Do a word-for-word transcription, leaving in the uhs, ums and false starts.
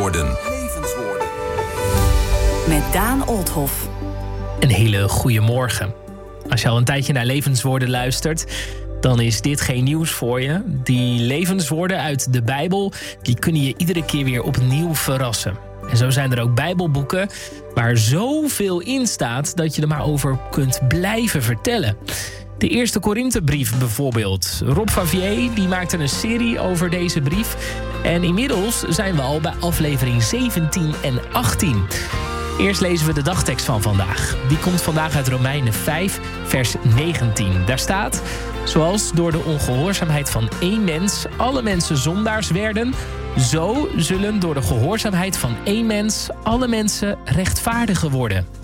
Levenswoorden. Levenswoorden. Met Daan Olthoff. Een hele goede morgen. Als je al een tijdje naar Levenswoorden luistert, dan is dit geen nieuws voor je. Die levenswoorden uit de Bijbel, die kunnen je iedere keer weer opnieuw verrassen. En zo zijn er ook Bijbelboeken waar zoveel in staat dat je er maar over kunt blijven vertellen. De eerste Korinthebrief bijvoorbeeld. Rob Favier die maakte een serie over deze brief. En inmiddels zijn we al bij aflevering zeventien en achttien. Eerst lezen we de dagtekst van vandaag. Die komt vandaag uit Romeinen vijf, vers negentien. Daar staat: zoals door de ongehoorzaamheid van één mens alle mensen zondaars werden, zo zullen door de gehoorzaamheid van één mens alle mensen rechtvaardigen worden.